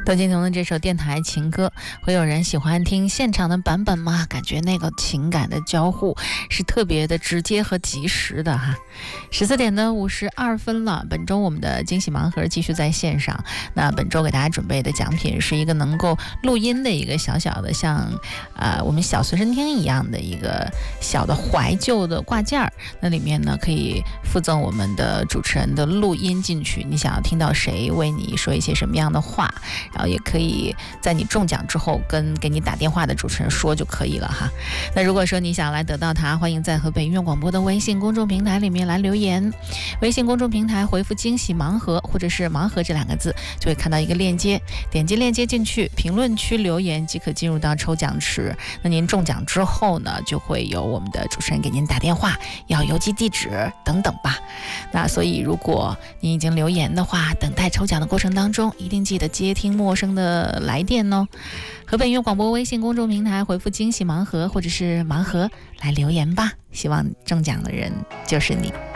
窦靖童的这首电台情歌，会有人喜欢听现场的版本吗？感觉那个情感的交互是特别的直接和及时的哈。14:52了，本周我们的惊喜盲盒继续在线上。那本周给大家准备的奖品是一个能够录音的一个小小的像我们小随身听一样的一个小的怀旧的挂件儿，那里面呢可以附赠我们的主持人的录音进去，你想要听到谁为你说一些什么样的话，然后也可以在你中奖之后跟给你打电话的主持人说就可以了哈。那如果说你想来得到它，欢迎在河北音乐广播的微信公众平台里面来留言，微信公众平台回复惊喜盲盒或者是盲盒这2个字，就会看到一个链接，点击链接进去，评论区留言即可进入到抽奖池。那您中奖之后呢，就会有我们的主持人给您打电话，要邮寄地址等等吧。那所以如果您已经留言的话，等待抽奖的过程当中一定记得接听陌生的来电哦。河北音乐广播微信公众平台回复惊喜盲盒或者是盲盒来留言吧，希望中奖的人就是你。